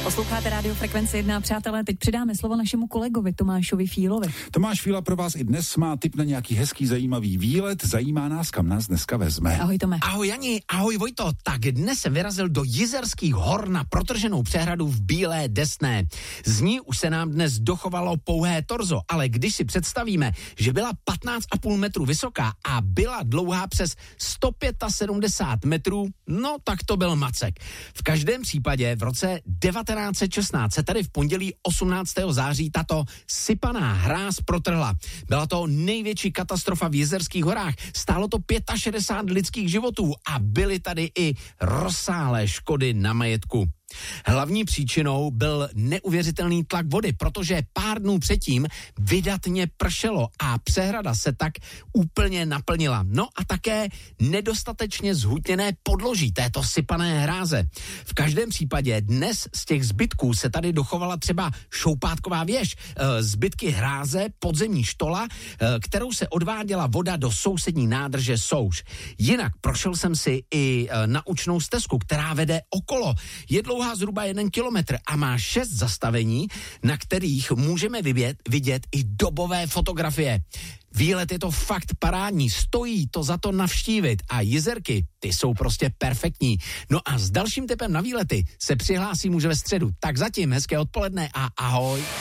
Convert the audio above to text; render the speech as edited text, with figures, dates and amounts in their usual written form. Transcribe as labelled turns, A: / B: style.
A: Posloucháte Radio Frekvence 1, přátelé, teď přidáme slovo našemu kolegovi Tomášovi Fílovi.
B: Tomáš Fíla pro vás i dnes má tip na nějaký hezký, zajímavý výlet. Zajímá nás, kam nás dneska vezme.
A: Ahoj Tome.
C: Ahoj Jani, ahoj Vojto. Tak dnes jsem vyrazil do Jizerských hor na protrženou přehradu v Bílé Desné. Z ní už se nám dnes dochovalo pouhé torzo, ale když si představíme, že byla 15,5 metru vysoká a byla dlouhá přes 175 metrů, no tak to byl macek. V každém případě v roce 1916 se tady v pondělí 18. září tato sypaná hráz protrhla. Byla to největší katastrofa v Jizerských horách. Stálo to 65 lidských životů a byly tady i rozsáhlé škody na majetku. Hlavní příčinou byl neuvěřitelný tlak vody, protože pár dnů předtím vydatně pršelo a přehrada se tak úplně naplnila. No a také nedostatečně zhutněné podloží této sypané hráze. V každém případě dnes z těch zbytků se tady dochovala třeba šoupátková věž, zbytky hráze, podzemní štola, kterou se odváděla voda do sousední nádrže Souš. Jinak prošel jsem si i naučnou stezku, která vede okolo. Je dlouhá zhruba 1 kilometr a má 6 zastavení, na kterých můžeme vidět i dobové fotografie. Výlet je to fakt parádní, stojí to za to navštívit a Jizerky, ty jsou prostě perfektní. No a s dalším tipem na výlety se přihlásím už ve středu. Tak zatím hezké odpoledne a ahoj.